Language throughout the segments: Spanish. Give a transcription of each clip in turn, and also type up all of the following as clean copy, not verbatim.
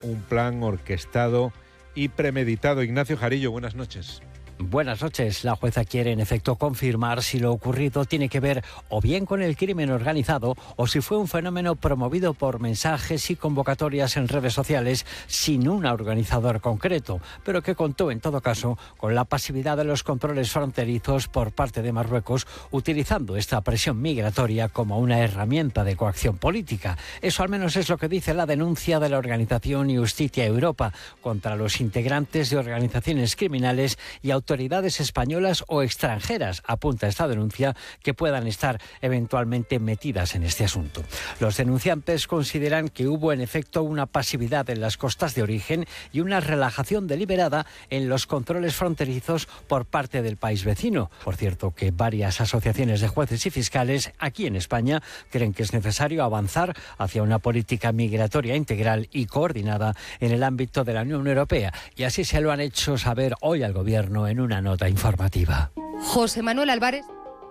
un plan orquestado y premeditado. Ignacio Jarillo, buenas noches. Buenas noches. La jueza quiere en efecto confirmar si lo ocurrido tiene que ver o bien con el crimen organizado o si fue un fenómeno promovido por mensajes y convocatorias en redes sociales sin un organizador concreto, pero que contó en todo caso con la pasividad de los controles fronterizos por parte de Marruecos, utilizando esta presión migratoria como una herramienta de coacción política. Eso al menos es lo que dice la denuncia de la organización Justicia Europa contra los integrantes de organizaciones criminales y autoridades españolas o extranjeras, apunta esta denuncia, que puedan estar eventualmente metidas en este asunto. Los denunciantes consideran que hubo en efecto una pasividad en las costas de origen y una relajación deliberada en los controles fronterizos por parte del país vecino. Por cierto, que varias asociaciones de jueces y fiscales aquí en España creen que es necesario avanzar hacia una política migratoria integral y coordinada en el ámbito de la Unión Europea, y así se lo han hecho saber hoy al Gobierno en una nota informativa. José Manuel Álvarez.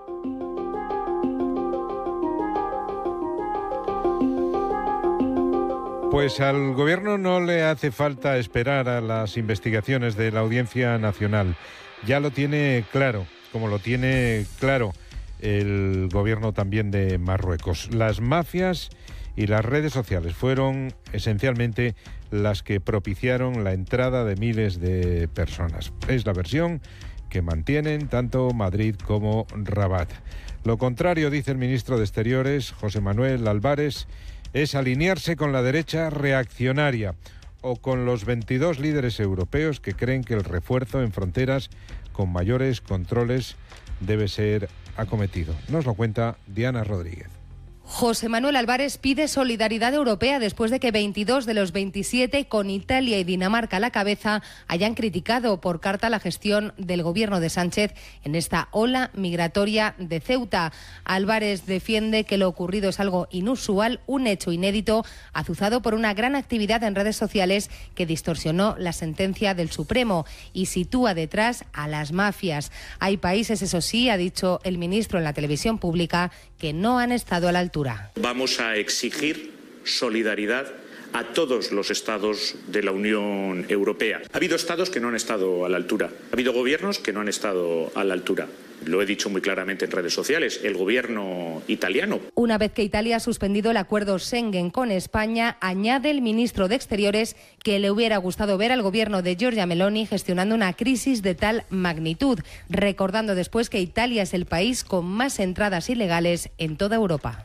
Pues al Gobierno no le hace falta esperar a las investigaciones de la Audiencia Nacional. Ya lo tiene claro, como lo tiene claro el Gobierno también de Marruecos. Las mafias y las redes sociales fueron esencialmente las que propiciaron la entrada de miles de personas. Es la versión que mantienen tanto Madrid como Rabat. Lo contrario, dice el ministro de Exteriores, José Manuel Álvarez, es alinearse con la derecha reaccionaria o con los 22 líderes europeos que creen que el refuerzo en fronteras con mayores controles debe ser acometido. Nos lo cuenta Diana Rodríguez. José Manuel Álvarez pide solidaridad europea después de que 22 de los 27, con Italia y Dinamarca a la cabeza, hayan criticado por carta la gestión del gobierno de Sánchez en esta ola migratoria de Ceuta. Álvarez defiende que lo ocurrido es algo inusual, un hecho inédito, azuzado por una gran actividad en redes sociales que distorsionó la sentencia del Supremo y sitúa detrás a las mafias. Hay países, eso sí, ha dicho el ministro en la televisión pública, que no han estado a la altura. Vamos a exigir solidaridad a todos los estados de la Unión Europea. Ha habido estados que no han estado a la altura. Ha habido gobiernos que no han estado a la altura. Lo he dicho muy claramente en redes sociales, el gobierno italiano. Una vez que Italia ha suspendido el acuerdo Schengen con España, añade el ministro de Exteriores que le hubiera gustado ver al gobierno de Giorgia Meloni gestionando una crisis de tal magnitud, recordando después que Italia es el país con más entradas ilegales en toda Europa.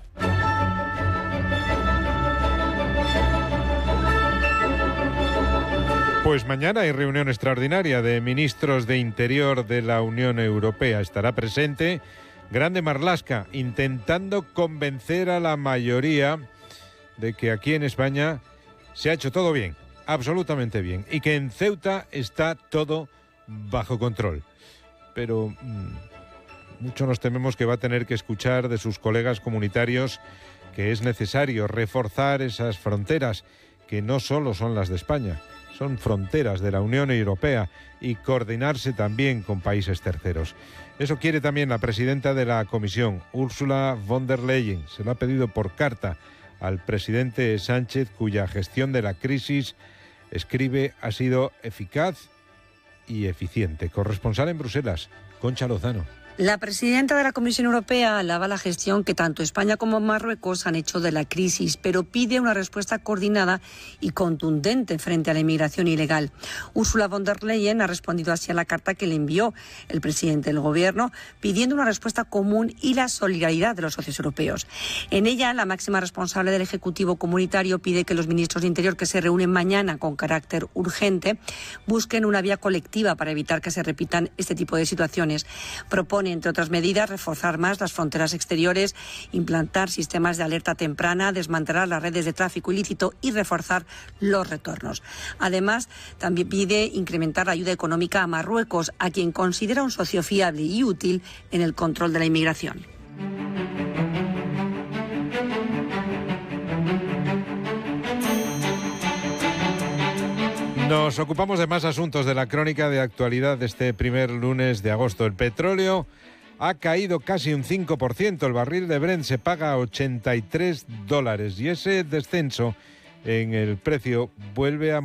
Pues mañana hay reunión extraordinaria de ministros de Interior de la Unión Europea. Estará presente Grande Marlaska, intentando convencer a la mayoría de que aquí en España se ha hecho todo bien, absolutamente bien, y que en Ceuta está todo bajo control. Pero mucho nos tememos que va a tener que escuchar de sus colegas comunitarios que es necesario reforzar esas fronteras, que no solo son las de España, son fronteras de la Unión Europea, y coordinarse también con países terceros. Eso quiere también la presidenta de la Comisión, Ursula von der Leyen. Se lo ha pedido por carta al presidente Sánchez, cuya gestión de la crisis, escribe, ha sido eficaz y eficiente. Corresponsal en Bruselas, Concha Lozano. La presidenta de la Comisión Europea alaba la gestión que tanto España como Marruecos han hecho de la crisis, pero pide una respuesta coordinada y contundente frente a la inmigración ilegal. Ursula von der Leyen ha respondido así a la carta que le envió el presidente del Gobierno, pidiendo una respuesta común y la solidaridad de los socios europeos. En ella, la máxima responsable del Ejecutivo Comunitario pide que los ministros de Interior, que se reúnen mañana con carácter urgente, busquen una vía colectiva para evitar que se repitan este tipo de situaciones. Propone, entre otras medidas, reforzar más las fronteras exteriores, implantar sistemas de alerta temprana, desmantelar las redes de tráfico ilícito y reforzar los retornos. Además, también pide incrementar la ayuda económica a Marruecos, a quien considera un socio fiable y útil en el control de la inmigración. Nos ocupamos de más asuntos de la crónica de actualidad de este primer lunes de agosto. El petróleo ha caído casi un 5%. El barril de Brent se paga $83 y ese descenso en el precio. Vuelve a